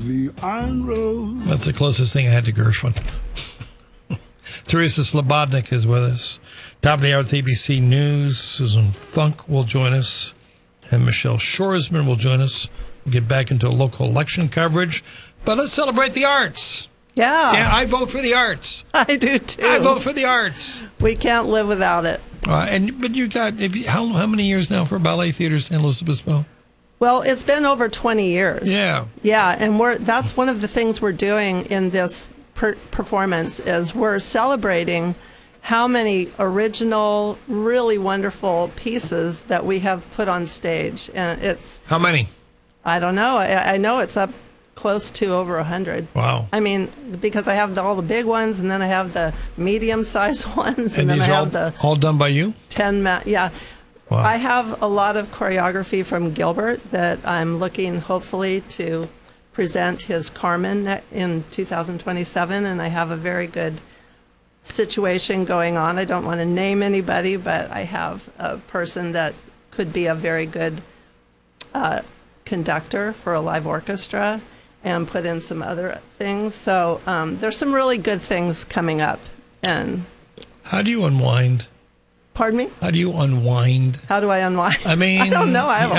the iron road. That's the closest thing I had to Gershwin. Teresa Slobodnik is with us. Top of the hour with ABC News. Susan Funk will join us. And Michelle Shoresman will join us. We'll get back into local election coverage. But let's celebrate the arts. Yeah. I vote for the arts. I do, too. I vote for the arts. We can't live without it. But you got, how many years now for Ballet Theater St. Elizabethville? Well, it's been over 20 years. Yeah. Yeah, and that's one of the things we're doing in this performance is we're celebrating how many original, really wonderful pieces that we have put on stage. And it's... How many? I don't know. I know it's up close to over 100. Wow. I mean, because I have all the big ones, and then I have the medium-sized ones, and then I have all done by you? 10, yeah. Wow. I have a lot of choreography from Gilbert that I'm looking, hopefully, to present his Carmen in 2027, and I have a very good situation going on. I don't want to name anybody, but I have a person that could be a very good conductor for a live orchestra and put in some other things. So there's some really good things coming up. And how do you unwind? Pardon me? How do you unwind? How do I unwind? I mean, I don't know. I have